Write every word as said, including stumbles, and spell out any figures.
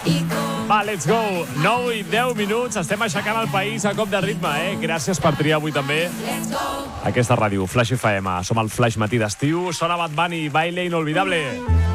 Va, let's go. nou i deu minuts. Estem aixecant el país a cop de ritme, eh? Gràcies per triar avui també aquesta ràdio, Flash F M. Som el Flash Matí d'estiu. Sona Bad Bunny, Baile Inolvidable.